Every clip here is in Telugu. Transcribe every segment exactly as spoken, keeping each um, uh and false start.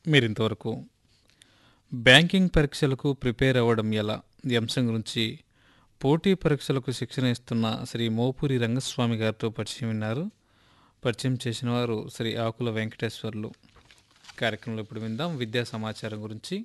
మీరింతవరకు బ్యాంకింగ్ పరీక్షలకు ప్రిపేర్ అవ్వడం ఎలా ఈ అంశం గురించి పోటీ పరీక్షలకు శిక్షణ ఇస్తున్న శ్రీ మోపూరి రంగస్వామి గారితో పరిచయం విన్నారు. పరిచయం చేసిన వారు శ్రీ ఆకుల వెంకటేశ్వర్లు. కార్యక్రమంలో ఇప్పుడు విందాం విద్యా సమాచారం గురించి.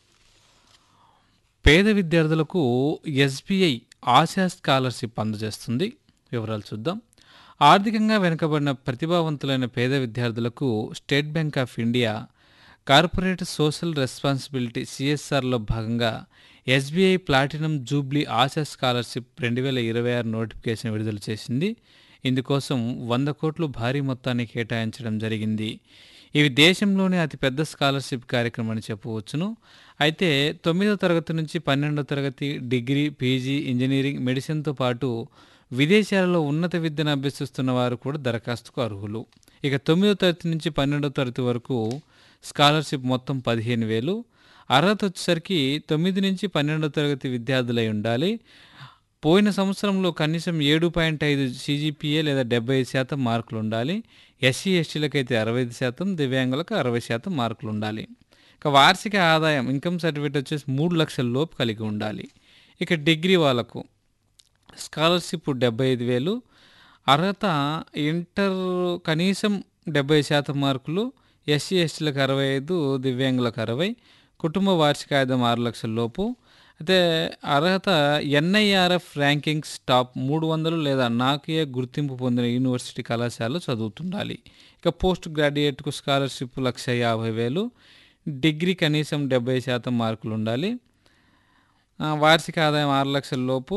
పేద విద్యార్థులకు ఎస్బీఐ ఆశా స్కాలర్షిప్ అందజేస్తుంది. వివరాలు చూద్దాం. ఆర్థికంగా వెనుకబడిన ప్రతిభావంతులైన పేద విద్యార్థులకు state bank of India corporate social responsibility సిఎస్ఆర్లో భాగంగా SBI platinum Jubilee ASHA scholarship రెండు వేల ఇరవై ఆరు నోటిఫికేషన్ విడుదల చేసింది. ఇందుకోసం వంద కోట్లు భారీ మొత్తాన్ని కేటాయించడం జరిగింది. ఇవి దేశంలోనే అతిపెద్ద స్కాలర్షిప్ కార్యక్రమం అని చెప్పవచ్చును. అయితే తొమ్మిదో తరగతి నుంచి పన్నెండో తరగతి డిగ్రీ, పీజీ, ఇంజనీరింగ్, మెడిసిన్తో పాటు విదేశాలలో ఉన్నత విద్యను అభ్యసిస్తున్న వారు కూడా దరఖాస్తుకు అర్హులు. ఇక తొమ్మిదో తరగతి నుంచి పన్నెండో తరగతి వరకు స్కాలర్షిప్ మొత్తం పదిహేను వేలు. అర్హత వచ్చేసరికి తొమ్మిది నుంచి పన్నెండో తరగతి విద్యార్థులై ఉండాలి. పోయిన సంవత్సరంలో కనీసం ఏడు పాయింట్ ఐదు సీజీపీఏ లేదా డెబ్బై ఐదు శాతం మార్కులు ఉండాలి. ఎస్సీ ఎస్టీలకైతే అరవై ఐదు శాతం, దివ్యాంగులకు అరవై శాతం మార్కులు ఉండాలి. ఇక వార్షిక ఆదాయం ఇన్కమ్ సర్టిఫికేట్ వచ్చేసి మూడు లక్షల లోపు కలిగి ఉండాలి. ఇక డిగ్రీ వాళ్ళకు స్కాలర్షిప్ డెబ్బై ఐదు వేలు. అర్హత ఇంటర్ కనీసం డెబ్బై శాతం మార్కులు, ఎస్సీ ఎస్టీలకు అరవై ఐదు, దివ్యాంగులకు అరవై, కుటుంబ వార్షిక ఆదాయం ఆరు లక్షల లోపు. అయితే అర్హత ఎన్ఐఆర్ఎఫ్ ర్యాంకింగ్స్ టాప్ మూడు వందలు లేదా నాకియా గుర్తింపు పొందిన యూనివర్సిటీ కళాశాలలో చదువుతుండాలి. ఇక పోస్ట్ గ్రాడ్యుయేట్కు స్కాలర్షిప్ లక్ష యాభై వేలు. డిగ్రీ కనీసం డెబ్బై శాతం మార్కులు ఉండాలి. వార్షిక ఆదాయం ఆరు లక్షల లోపు.